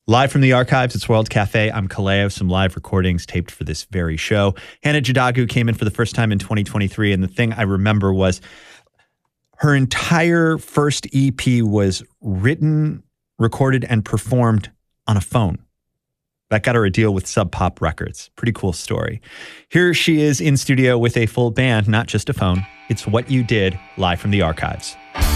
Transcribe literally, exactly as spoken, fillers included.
Live from the archives, it's World Cafe. I'm Kaleo, some live recordings taped for this very show. Hannah Jadagu came in for the first time in twenty twenty-three, and the thing I remember was her entire first E P was written, recorded, and performed on a phone. That got her a deal with Sub Pop Records. Pretty cool story. Here she is in studio with a full band, not just a phone. It's What You Did, live from the archives.